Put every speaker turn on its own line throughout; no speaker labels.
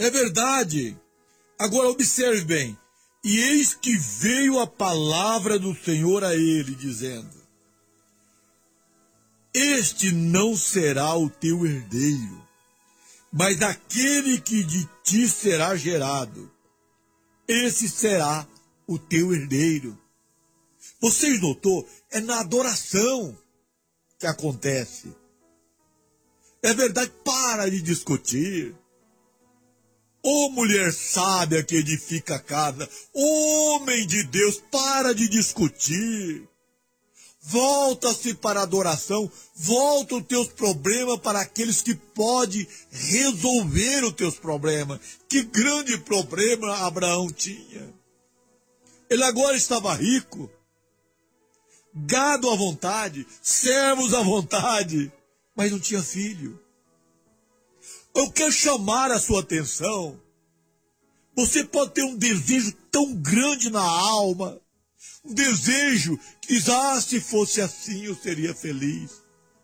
É verdade. Agora observe bem. E eis que veio a palavra do Senhor a ele, dizendo: este não será o teu herdeiro, mas aquele que de ti será gerado, esse será o teu herdeiro. Vocês notou? É na adoração que acontece. É verdade, para de discutir. Ô mulher sábia que edifica a casa, homem de Deus, para de discutir. Volta-se para a adoração, volta os teus problemas para aqueles que podem resolver os teus problemas. Que grande problema Abraão tinha. Ele agora estava rico, gado à vontade, servos à vontade, mas não tinha filho. Eu quero chamar a sua atenção. Você pode ter um desejo tão grande na alma, um desejo que diz, se fosse assim eu seria feliz.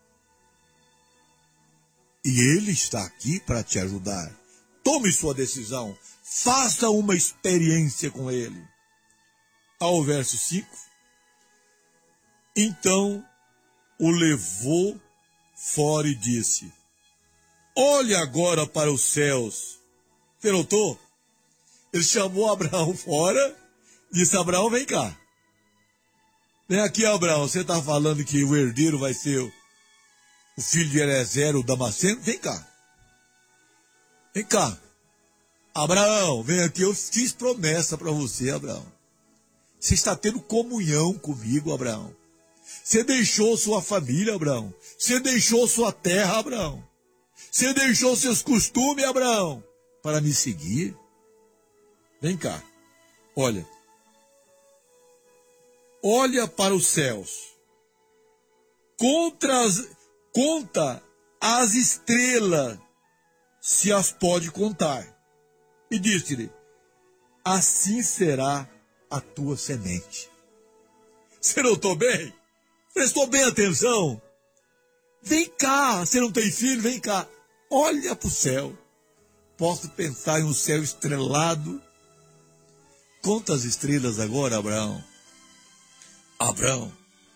E ele está aqui para te ajudar. Tome sua decisão, faça uma experiência com ele. Ao verso 5, então o levou fora e disse: olhe agora para os céus. Você notou? Ele chamou Abraão fora, disse: Abraão, vem cá. Vem aqui, Abraão, você está falando que o herdeiro vai ser o filho de Eliezer, o Damasceno? Vem cá. Vem cá. Abraão, vem aqui, eu fiz promessa para você, Abraão. Você está tendo comunhão comigo, Abraão. Você deixou sua família, Abraão. Você deixou sua terra, Abraão. Você deixou seus costumes, Abraão, para me seguir? Vem cá. Olha para os céus. Conta as estrelas, se as pode contar. E disse-lhe: assim será a tua semente. Você notou bem? Prestou bem atenção? Vem cá, você não tem filho? Vem cá. Olha para o céu. Posso pensar em um céu estrelado? Conta as estrelas agora, Abraão. Abraão.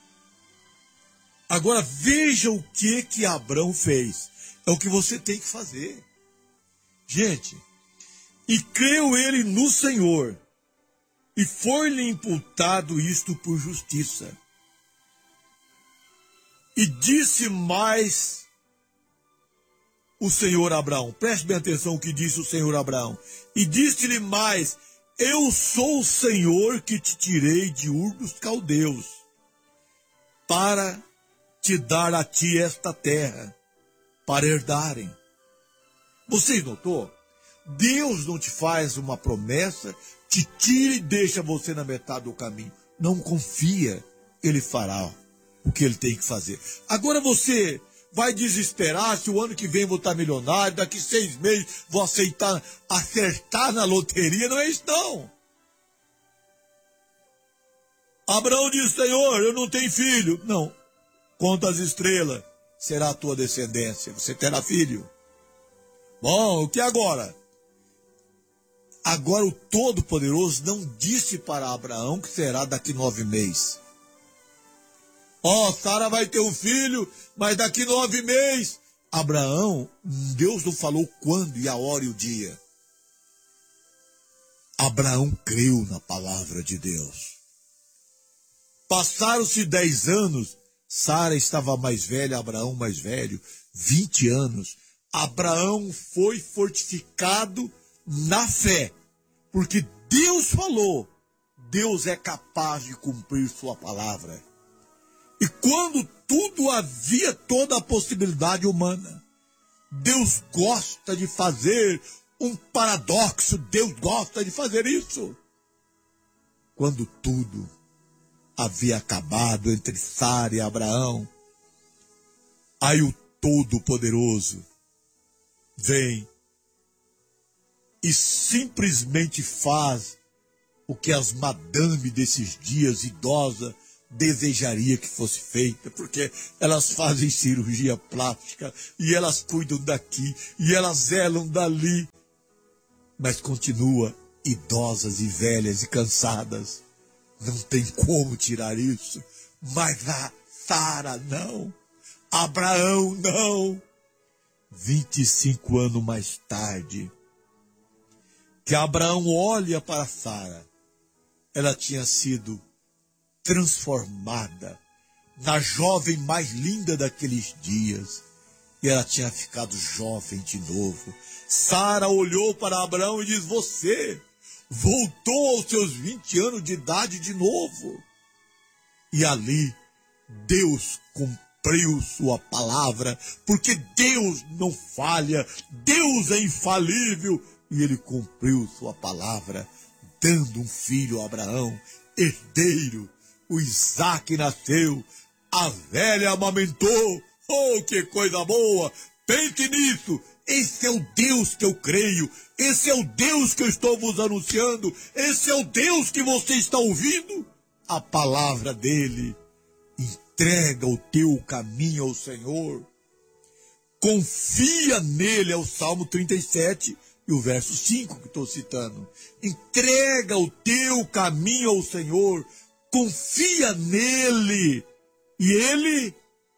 Agora veja o que Abraão fez. É o que você tem que fazer. Gente, e creu ele no Senhor, e foi-lhe imputado isto por justiça. E disse mais o Senhor a Abraão, preste bem atenção o que disse o Senhor a Abraão. E disse-lhe mais: eu sou o Senhor que te tirei de Ur dos Caldeus, para te dar a ti esta terra, para herdarem. Vocês notou? Deus não te faz uma promessa, te tira e deixa você na metade do caminho. Não confia, ele fará o que ele tem que fazer. Agora você vai desesperar se o ano que vem vou estar milionário, daqui 6 meses vou acertar na loteria. Não é isso não. Abraão disse: Senhor, eu não tenho filho. Não, conta as estrelas, será a tua descendência, você terá filho. Bom, o que agora? Agora o Todo-Poderoso não disse para Abraão que será daqui 9 meses. Sara vai ter um filho, mas daqui 9 meses. Abraão, Deus não falou quando e a hora e o dia. Abraão creu na palavra de Deus. Passaram-se 10 anos, Sara estava mais velha, Abraão mais velho, 20 anos. Abraão foi fortificado na fé, porque Deus falou, Deus é capaz de cumprir sua palavra. E quando tudo havia toda a possibilidade humana, Deus gosta de fazer um paradoxo, Deus gosta de fazer isso. Quando tudo havia acabado entre Sara e Abraão, aí o Todo-Poderoso vem e simplesmente faz o que as madames desses dias idosas desejaria que fosse feita, porque elas fazem cirurgia plástica, e elas cuidam daqui, e elas zelam dali. mas continua idosas e velhas e cansadas. Não tem como tirar isso. Mas a Sara não. Abraão não. 25 anos mais tarde, que Abraão olha para Sara, ela tinha sido transformada na jovem mais linda daqueles dias, e ela tinha ficado jovem de novo. Sara olhou para Abraão e diz: você voltou aos seus 20 anos de idade de novo. E ali Deus cumpriu sua palavra, porque Deus não falha, Deus é infalível, e ele cumpriu sua palavra, dando um filho a Abraão, herdeiro. O Isaque nasceu, a velha amamentou. Oh, que coisa boa! Pense nisso. Esse é o Deus que eu creio. Esse é o Deus que eu estou vos anunciando. Esse é o Deus que você está ouvindo. A palavra dele. Entrega o teu caminho ao Senhor. Confia nele, é o Salmo 37 e o verso 5 que estou citando. Entrega o teu caminho ao Senhor. Confia nele. E ele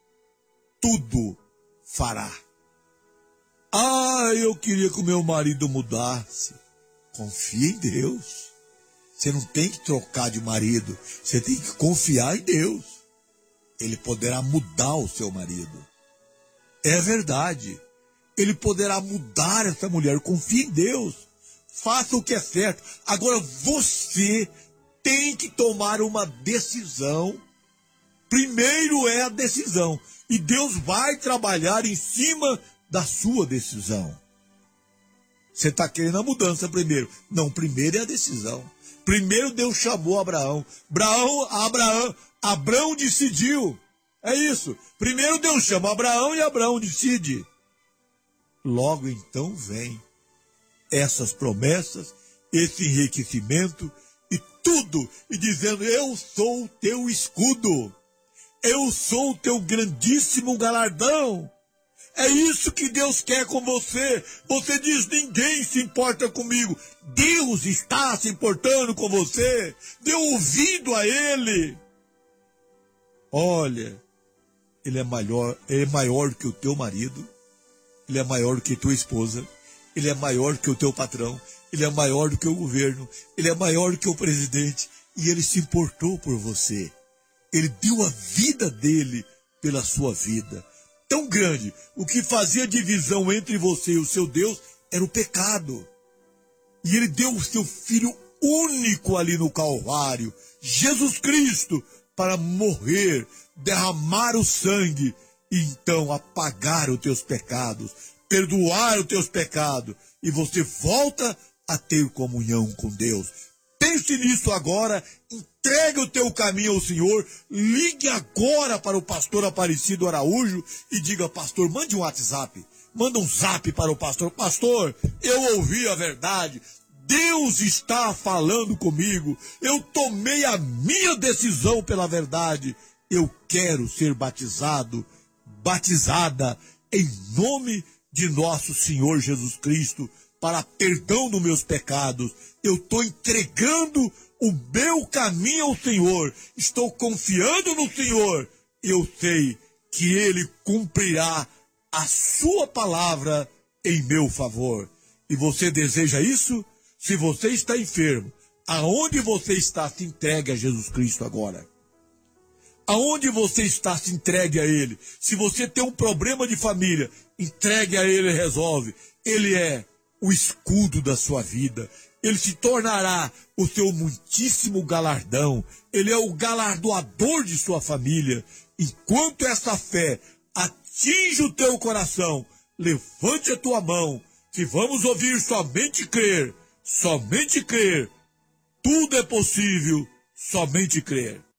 tudo fará. Ah, eu queria que o meu marido mudasse. Confia em Deus. Você não tem que trocar de marido. Você tem que confiar em Deus. Ele poderá mudar o seu marido. É verdade. Ele poderá mudar essa mulher. Confie em Deus. Faça o que é certo. Agora você tem que tomar uma decisão. Primeiro é a decisão. E Deus vai trabalhar em cima da sua decisão. Você está querendo a mudança primeiro. Não, primeiro é a decisão. Primeiro Deus chamou Abraão. Abraão decidiu. É isso. Primeiro Deus chama Abraão e Abraão decide. Logo então vem essas promessas, esse enriquecimento e tudo. E dizendo: eu sou o teu escudo. Eu sou o teu grandíssimo galardão. É isso que Deus quer com você. Você diz: ninguém se importa comigo. Deus está se importando com você. Dê ouvido a Ele. Olha, Ele é maior que o teu marido. Ele é maior que tua esposa. Ele é maior que o teu patrão. Ele é maior do que o governo. Ele é maior que o presidente. E Ele se importou por você. Ele deu a vida dele pela sua vida. Tão grande, o que fazia divisão entre você e o seu Deus era o pecado. E ele deu o seu Filho único ali no Calvário, Jesus Cristo, para morrer, derramar o sangue e então apagar os teus pecados, perdoar os teus pecados, e você volta a ter comunhão com Deus. Pense nisso agora, entregue o teu caminho ao Senhor, ligue agora para o pastor Aparecido Araújo e diga: pastor, mande um WhatsApp, manda um zap para o pastor: pastor, eu ouvi a verdade, Deus está falando comigo, eu tomei a minha decisão pela verdade, eu quero ser batizada em nome de nosso Senhor Jesus Cristo, para perdão dos meus pecados. Eu estou entregando o meu caminho ao Senhor. Estou confiando no Senhor. Eu sei que Ele cumprirá a sua palavra em meu favor. E você deseja isso? Se você está enfermo, aonde você está, se entregue a Jesus Cristo agora. Aonde você está, se entregue a Ele. Se você tem um problema de família, entregue a Ele e resolve. Ele é o escudo da sua vida. Ele se tornará o seu muitíssimo galardão. Ele é o galardoador de sua família. Enquanto essa fé atinge o teu coração, levante a tua mão, que vamos ouvir somente crer. Somente crer. Tudo é possível, somente crer.